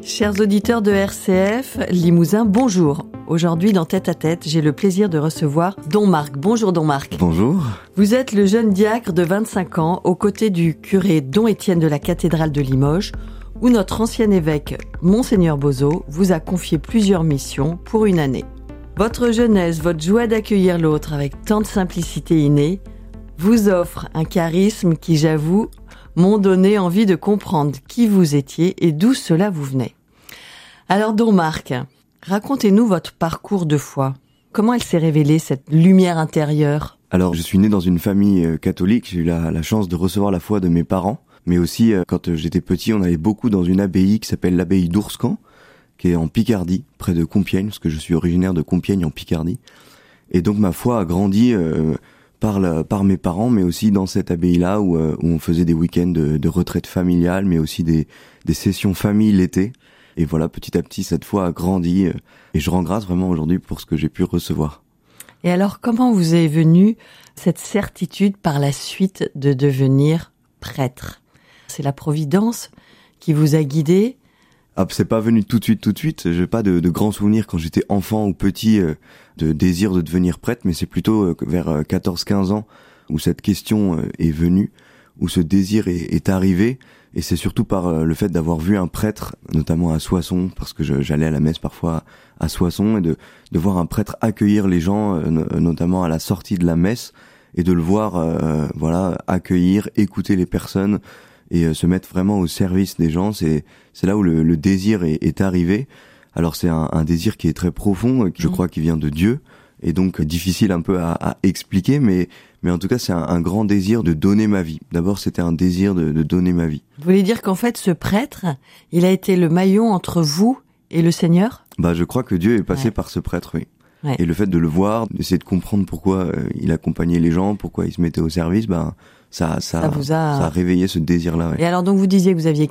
Chers auditeurs de RCF, Limousin, bonjour. Aujourd'hui, dans Tête à Tête, j'ai le plaisir de recevoir Don Marc. Bonjour Don Marc. Bonjour. Vous êtes le jeune diacre de 25 ans, aux côtés du curé Don Étienne de la cathédrale de Limoges, où notre ancien évêque, Monseigneur Bozo, vous a confié plusieurs missions pour une année. Votre jeunesse, votre joie d'accueillir l'autre avec tant de simplicité innée, vous offre un charisme qui, j'avoue, m'ont donné envie de comprendre qui vous étiez et d'où cela vous venait. Alors Don Marc, racontez-nous votre parcours de foi. Comment elle s'est révélée, cette lumière intérieure ? Alors, je suis né dans une famille catholique. J'ai eu la chance de recevoir la foi de mes parents. Mais aussi, quand j'étais petit, on allait beaucoup dans une abbaye qui s'appelle l'abbaye d'Ourscan, qui est en Picardie, près de Compiègne, parce que je suis originaire de Compiègne en Picardie. Et donc, ma foi a grandi par mes parents, mais aussi dans cette abbaye-là où on faisait des week-ends de retraite familiale, mais aussi des sessions famille l'été. Et voilà, petit à petit, cette foi a grandi et je rends grâce vraiment aujourd'hui pour ce que j'ai pu recevoir. Et alors, comment vous est venue cette certitude par la suite de devenir prêtre ? C'est la Providence qui vous a guidé ? Ah, c'est pas venu tout de suite. J'ai pas de grands souvenirs quand j'étais enfant ou petit de désir de devenir prêtre, mais c'est plutôt vers 14-15 ans où cette question est venue, où ce désir est arrivé. Et c'est surtout par le fait d'avoir vu un prêtre, notamment à Soissons, parce que j'allais à la messe parfois à Soissons, et de voir un prêtre accueillir les gens, notamment à la sortie de la messe, et de le voir accueillir, écouter les personnes, et se mettre vraiment au service des gens. C'est là où le désir est arrivé. Alors c'est un désir qui est très profond, je crois qu'il vient de Dieu, et donc difficile un peu à expliquer, mais en tout cas c'est un grand désir de donner ma vie. D'abord c'était un désir de donner ma vie. Vous voulez dire qu'en fait ce prêtre, il a été le maillon entre vous et le Seigneur ? Je crois que Dieu est passé par ce prêtre, oui. Ouais. Et le fait de le voir, d'essayer de comprendre pourquoi il accompagnait les gens, pourquoi il se mettait au service, ça a réveillé ce désir-là. Ouais. Et alors donc vous disiez que vous aviez